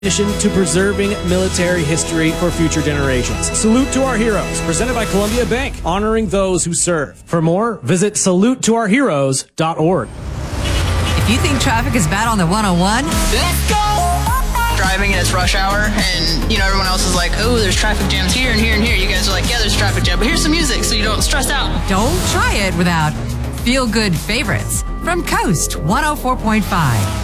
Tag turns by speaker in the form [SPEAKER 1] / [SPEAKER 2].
[SPEAKER 1] To preserving military history for future generations. Salute to Our Heroes, presented by Columbia Bank, honoring those who serve. For more, visit salutetourheroes.org.
[SPEAKER 2] If you think traffic is bad on the 101,
[SPEAKER 3] let's go! Driving and it's rush hour, and everyone else is like, oh, there's traffic jams here and here and here. You guys are like, yeah, there's traffic jam, but here's some music so you don't stress out.
[SPEAKER 2] Don't try it without feel-good favorites from Coast 104.5.